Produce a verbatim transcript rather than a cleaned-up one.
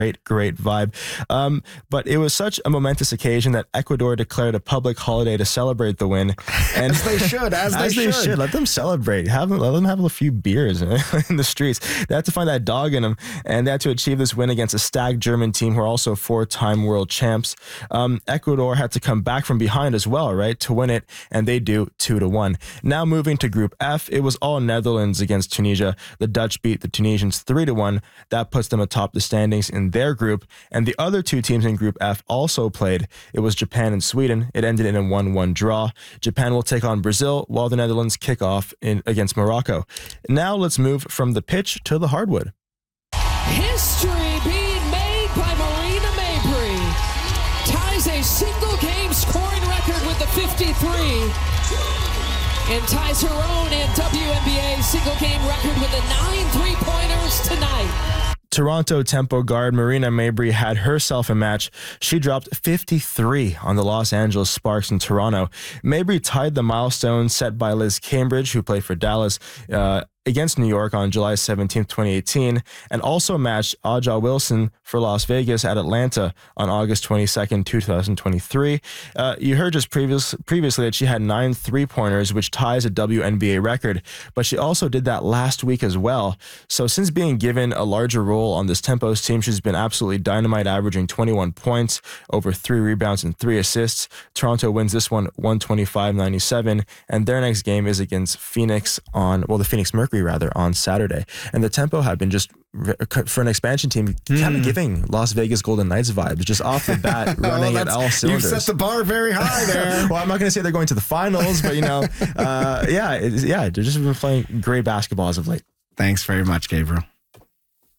Great, great vibe. Um, but it was such a momentous occasion that Ecuador declared a public holiday to celebrate the win. And as they should, as, as they, they should. should. Let them celebrate. Have them, let them have a few beers in the streets. They had to find that dog in them, and they had to achieve this win against a stacked German team who are also four-time world champs. Um, Ecuador had to come back from behind as well, right, to win it, and they do two to one. Now moving to Group F, it was all Netherlands against Tunisia. The Dutch beat the Tunisians three to one. That puts them atop the standings in their group, and the other two teams in Group F also played. It was Japan and Sweden. It ended in a one one draw. Japan will take on Brazil, while the Netherlands kick off in against Morocco. Now let's move from the pitch to the hardwood. History being made by Marina Mabrey. Ties a single game scoring record with the fifty-three, and ties her own and W N B A single game record with the nine three-pointers tonight. Toronto Tempo guard Marina Mabrey had herself a match. She dropped fifty-three on the Los Angeles Sparks in Toronto. Mabrey tied the milestone set by Liz Cambridge, who played for Dallas, uh, against New York on July seventeenth, twenty eighteen, and also matched Aja Wilson for Las Vegas at Atlanta on August twenty-second, twenty twenty-three. Uh, you heard just previous, previously that she had nine three-pointers, which ties a W N B A record, but she also did that last week as well. So since being given a larger role on this Tempos team, she's been absolutely dynamite, averaging twenty-one points, over three rebounds and three assists. Toronto wins this one one twenty-five ninety-seven, and their next game is against Phoenix on, well, the Phoenix Mercury rather, on Saturday. And the Tempo have been just, for an expansion team, mm. kind of giving Las Vegas Golden Knights vibes, just off the bat, running well, at all cylinders. You've set the bar very high there. Well, I'm not going to say they're going to the finals, but, you know, uh, yeah, it, yeah, they're just been playing great basketball as of late. Thanks very much, Gabriel.